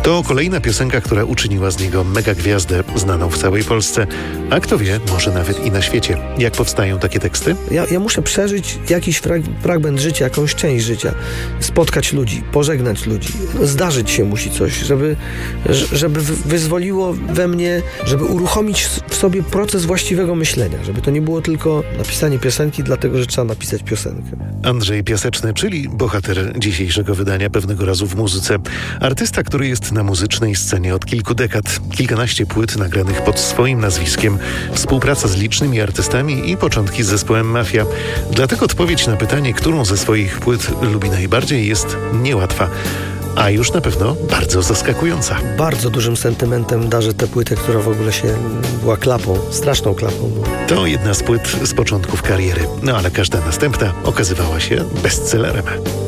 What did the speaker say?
To kolejna piosenka, która uczyniła z niego megagwiazdę, znaną w całej Polsce, a kto wie, może nawet i na świecie. Jak powstają takie teksty? Ja muszę przeżyć jakiś fragment życia, jakąś część życia, spotkać ludzi, pożegnać ludzi. Zdarzyć się musi coś, żeby wyzwoliło we mnie, żeby uruchomić w sobie proces właściwego myślenia, żeby to nie było tylko napisanie piosenki, dlatego że trzeba napisać piosenkę. Andrzej Piaseczny, czyli bohater dzisiejszego wydania Pewnego razu w muzyce. Artysta, który jest na muzycznej scenie od kilku dekad. Kilkanaście płyt nagranych pod swoim nazwiskiem. Współpraca z licznymi artystami i początki z zespołem Mafia. Dlatego odpowiedź na pytanie, którą ze swoich płyt lubi najbardziej, jest niełatwa. A już na pewno bardzo zaskakująca. Bardzo dużym sentymentem darzę tę płytę, która w ogóle była klapą, straszną klapą. To jedna z płyt z początków kariery. No ale każda następna okazywała się bestsellerem.